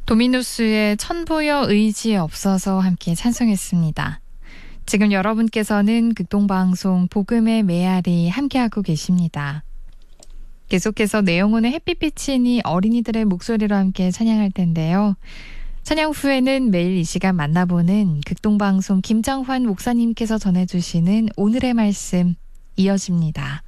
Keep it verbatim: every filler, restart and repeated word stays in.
도미노스의 천보여 의지 없어서 함께 찬송했습니다. 지금 여러분께서는 극동방송 복음의 메아리 함께하고 계십니다. 계속해서 내영혼의 햇빛비치니 어린이들의 목소리로 함께 찬양할 텐데요. 찬양 후에는 매일 이 시간 만나보는 극동방송 김장환 목사님께서 전해주시는 오늘의 말씀 이어집니다.